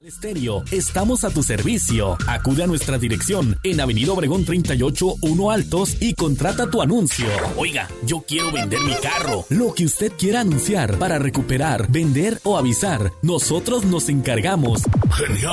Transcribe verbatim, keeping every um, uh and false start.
Estéreo, estamos a tu servicio. Acude a nuestra dirección en Avenida Obregón treinta y ocho, uno Altos y contrata tu anuncio. Oiga, yo quiero vender mi carro. Lo que usted quiera anunciar para recuperar, vender o avisar, nosotros nos encargamos. Genial.